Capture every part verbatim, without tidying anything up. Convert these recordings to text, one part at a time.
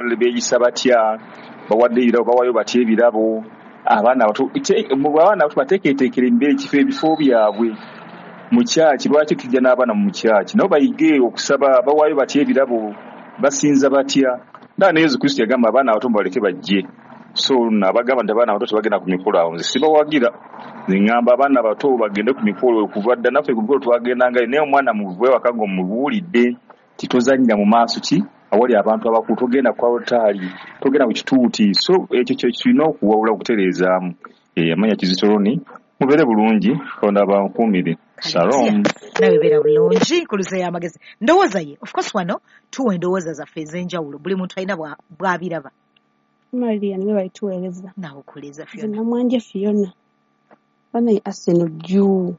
beeyisa batya bawadde ebirabo bawayo batya ebirabo abaana bato abaana bato bateeketeekera embeera ekifo ebifo byabwe mu kyaki lwaki tujja n'abaana mu kyaki nabo bayige okusaba bawayo batya ebirabo basinza batya ndaa ne Yesu Kristo yagamba abaana abato baleke bajje so nabagamba nti abaana abato tebagenda ku mikolo awo nze sibawagira ngamba abaana abato bagende ku mikolo okuva dda naffe ku mikolo twagendanga naye omwana muvuwe wakago mubuulidde titozanyira mu maaso ki awali abantu abakulu togenda kwa altaali togenda ku kituuti so ekyo kyo kirina okuwawula okutereezaamu amanya Kizitoloni mubeere bulungi Katonda abankuumire shalom nawe beera bulungi nkuluze y'amagezi ndowooza ye of course wano tuwa endowooza zaffe ez'enjawulo buli muntu alina bw'abiraba Maria niwe balituweereza nawe okuleeza Fiona namwanje Fiona bana Arsenal juu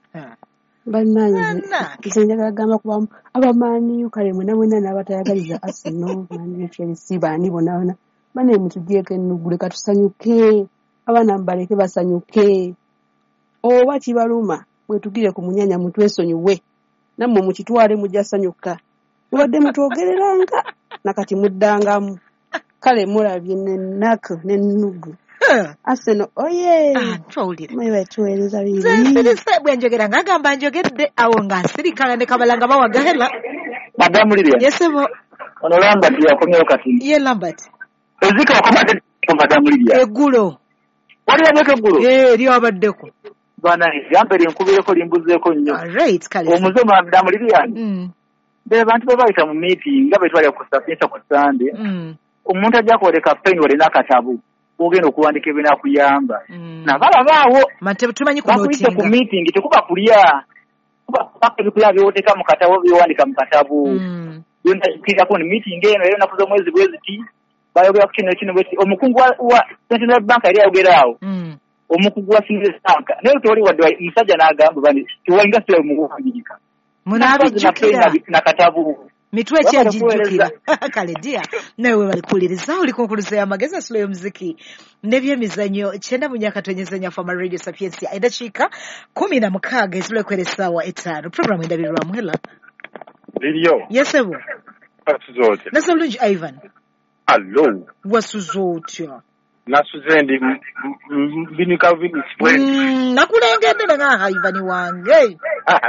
bana kisenjaga gamba kuba abamani kale mwena mwena n'abatayagaliza Arsenal mani Chelsea bani bonabona bana mutujeke nugule katusanyuke abana mbaleke basanyuke oba kibaluma bwetugire ku munyanya mutwe esonyiwe namwe mukitwale mujasanyuka mubadde mutwogereranga nakati muddangamu kale mulabye nenako nenugu Arsenal oye ah twawulire mwe tuweleza biri nze bwenjogera ngagamba njogedde awo nga nsirikala ne kabalanga bawagahela Madam Lydia yesebo ono Lambert yakomyewo kati ye Lambert ezika wakomade Madam Lydia eggulo wali yabeka eggulo eh lyo abaddeko bana yambere nkubireko limbuzeeko nnyo right kale omuze Madam Lydia mm be bantu babayita mu meeting nga betwali kusapisa ku Sunday mm omuntu ajja kwole campaign wali nakatabu ogenda okuwandika ebinakuyamba mm. nabala baawo mate tumanyi ku notinga ku meeting tekuba kulya kuba bakubikula byoteka mu katabo byowandika mu katabu mm. yonna kira ko meeting eno yona nafuza mwezi bweziti bayogera ku kino kino bweti omukungu wa Central Bank ali ayogeraawo mm. omukungu wa Central Bank naye toli wadde musajja n'agamba bani tuwainga sile muwandika munabijjukira na katabu mitwe ki ajijjukira kale dia nawe balikuliriza ulikunkuluza amagezi asilo y'omuziki n'ebyemizanyo kyenda mu myaka tonyezanya fama radio sapiensi edachika kumi na mukaaga ezule kweresawa etaano program endabirwa muhela Lilio yesebo Wasuzote nasa bulungi Ivan Hello Wasuzote nasuze ndi binika bini spread mm nakulengende nga Ivan wange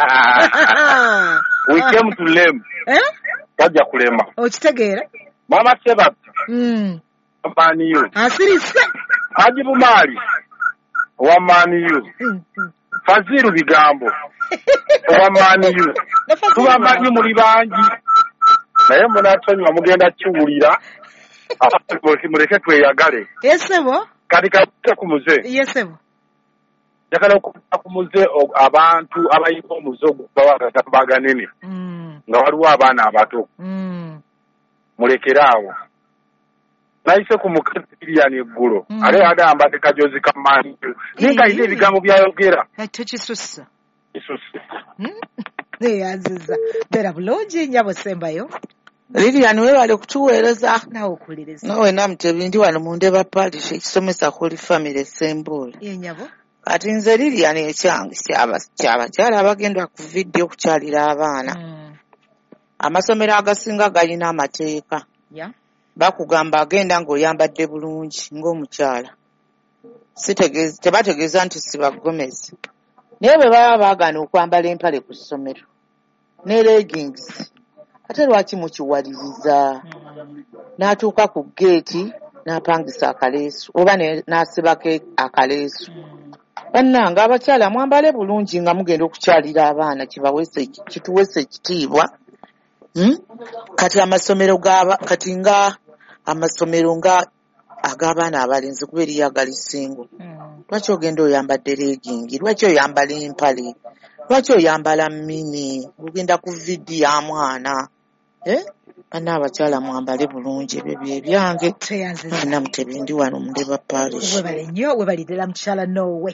we came to lem eh wajja kulema okitegeera mama seba mm amaniyo asirise ajibu mali wa maniyo mm. Faziru bigambo wa maniyo tuba manyi muri bangi naye munatonywa mugenda cyulira abakozi mureke tweyagale yesebo kati ka kumuze yesebo yakala okumuze abantu abayiko omuzogo bawaga nene mm. nga waliwo abaana abato mm. mulekerawo naise ku mukiriyani eggulo mm. ale agamba te kajozi kamani ninga ine ebigambo byayogera tekisussa isusse ne aziza bera bulungi nyabo sembayo Lilian we wale kutuweereza nawe okuliriza nawe namutebindi wano mu Ndeba Parish ekisomesa Holy Family Assembly yenyabo kati nze Lilian ekyange kyaba kyabakyala abagenda ku video okukyalira abaana mm. amasomero agasinga galina amateeka yeah. bakugamba agenda ng'oyambadde bulungi ng'omukyala sitegeeza tebategeeza nti sibagomezi naye bwe baba baagana okwambala empale ku ssomero ne leggings ate lwaki mukiwaliriza mm. n'atuuka ku geeti n'apangisa akaleesu oba n'asibako akaleesu mm. bannanga abakyala mwambale bulungi nga mugenda okukyalira abaana kibawese kituwese ekitiibwa hmm? kati amasomero gaba kati nga amasomero nga ag'abaana abalenzi kuba eriyo agalisingo mm. lwaki ogenda oyambadde legingi lwaki oyambala empale lwaki oyambala mini ogenda ku vidi ya mwana eh? Bana abakyala mwambale bulungi ebyo byebyange na mutebindi wano mu Ndeba Parish webale nnyo webalirira mukyala nowe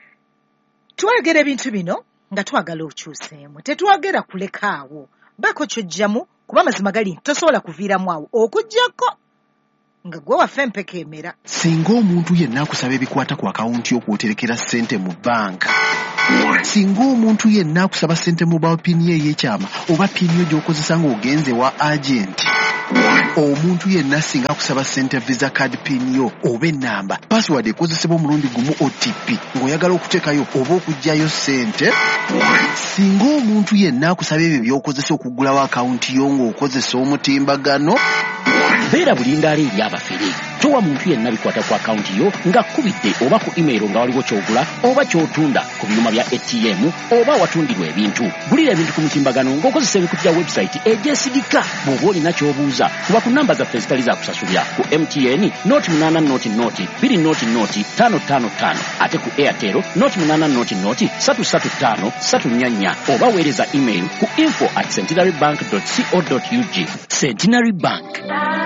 twagera ebintu bino nga twagala okyuseemu tetwagera kulekaawo bako kyojjamu kuba mazima gali tosobola kuviiramu awo okujjako nga gwe waffe mpeka emera singa omuntu yenna akusaba ebikwata ku akawunti y'okwoterekera ssente mu banka singa omuntu yenna akusaba ssente mu bawo pini ye ey'ekyama oba pini yo gy'okozesa ng'ogenze wa agenti omuntu yenna singa akusaba ssente visa card pin yo oba ennamba password ekozesebwa omulundi gumu O T P ng'oyagala okuteekayo oba okuggyayo ssente, singa omuntu yenna akusaba ebyo by'okozesa okuggulawo akawunti yo ng'okozesa omutimbagano, beera bulindaala eri abafere. Towa muntu yenna bikwata ku akawunti yo ng'akkubidde oba ku email nga waliwo ky'ogula oba ky'otunda ku byuma bya A T M oba watundirwa ebintu. Gulira ebintu ku mutimbagano ng'okozesa ebikutu bya website egyesigika. Bw'oba olina ky'obuuza kuba ku namba zaffe ezitali za kusasulira ku M T N noti munaana noti noti bbiri noti noti ttaano ttaano ttaano ate ku Airtel noti munaana noti noti ssatu ssatu ttaano ssatu nnya nnya oba weereza email ku info at centenarybank dot co dot u g. Centenary Bank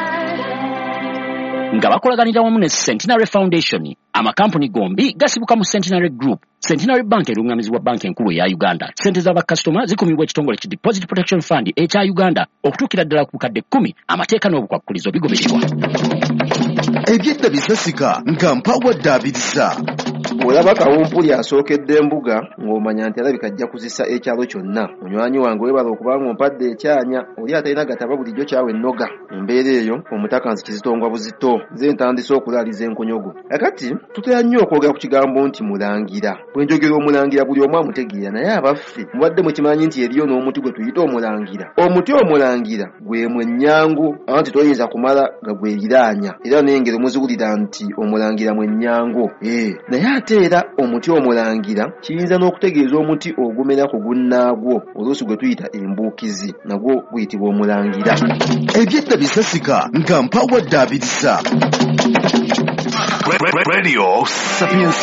nga bakolaganira wamu ne Centenary Foundation, amakampuni gombi gasibuka mu Centenary Group. Centenary Bank erungamizibwa banki enkulu eya Uganda. Sente z'abakasitoma zikumibwa ekitongole ki Deposit Protection Fund ekya Uganda okutuukira ddala ku bukadde kkumi. Amateeka n'obukwakkulizo bigobererwa. Ebyedda bisasika nga mpawadde abirisa. Olaba kawumpuli asookedde embuga ng'omanya nti alabika ajja kuzisa ekyalo kyonna. Munywanyi wange webala okuba ng'ompadde ekyanya oli atalina gataba bulijjo kyawe ennoga. Embeera eyo omutaka nsi kizitongwa buzito. Nze ntandise okulaaliza enkonyogo. Kakati tutera nnyo okwogera ku kigambo nti mulangira. Bwe njogera omulangira buli omu amutegeera naye abaffe mubadde mukimanyi nti eriyo n'omuti gwe tuyita omulangira. Omuti omulangira gwe mwenyangu anti toyinza kumala nga gweyiraanya. Era n'engero muziwulira nti omulangira mwenyangu. Eh, naye ate era omuti omulangira kiyinza n'okutegeeza omuti ogumera ku gunnaagwo oluusi gwe tuyita embuukizi nagwo guyitibwa omulangira. Ebyedda bisasika nga mpawadde abirisa. Radio Sapiens